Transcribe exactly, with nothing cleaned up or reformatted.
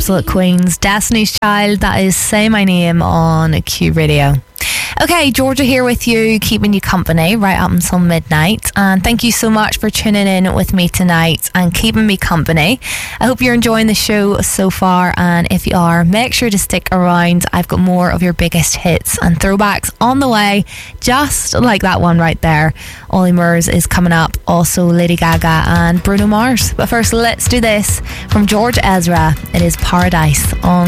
Absolute Queens, Destiny's Child. That is Say My Name on Q Radio. Okay, Georgia here with you, keeping you company right up until midnight. And thank you so much for tuning in with me tonight and keeping me company. I hope you're enjoying the show so far, and if you are, make sure to stick around. I've got more of your biggest hits and throwbacks on the way, just like that one right there. Ollie Murs is coming up, also Lady Gaga and Bruno Mars. But first, let's do this from George Ezra. It is Paradise on